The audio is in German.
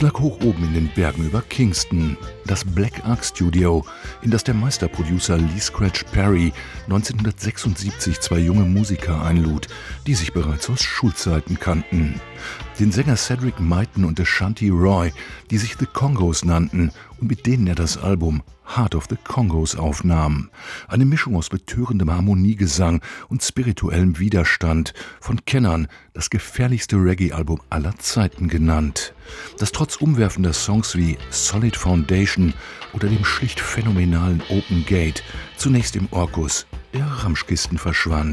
lag hoch oben in den Bergen über Kingston, das Black Ark Studio, in das der Meisterproducer Lee Scratch Perry 1976 zwei junge Musiker einlud, die sich bereits aus Schulzeiten kannten. Den Sänger Cedric Myton und Ashanti Roy, die sich The Congos nannten und mit denen er das Album Heart of the Congos aufnahm. Eine Mischung aus betörendem Harmoniegesang und spirituellem Widerstand, von Kennern das gefährlichste Reggae-Album aller Zeiten genannt, das trotz umwerfender Songs wie Solid Foundation oder dem schlicht phänomenalen Open Gate zunächst im Orkus der Ramschkisten verschwand.